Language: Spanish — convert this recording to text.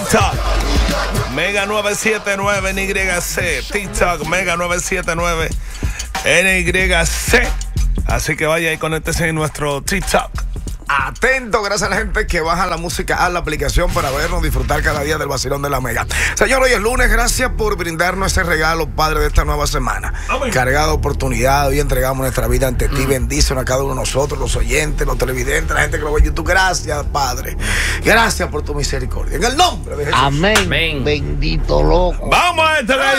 TikTok, Mega 979 NYC. TikTok, Mega 979 NYC. Así que vaya y conéctese en nuestro TikTok. Atento, gracias a la gente que baja la música a la aplicación para vernos, disfrutar cada día del vacilón de la Mega. Señor, hoy es lunes, gracias por brindarnos ese regalo, Padre, de esta nueva semana. Amén. Cargado de oportunidad, hoy entregamos nuestra vida ante ti, bendícenos a cada uno de nosotros, los oyentes, los televidentes, la gente que lo ve en YouTube. Gracias, Padre. Gracias por tu misericordia. En el nombre de Jesús. Amén. Amén. Bendito loco. Vamos a este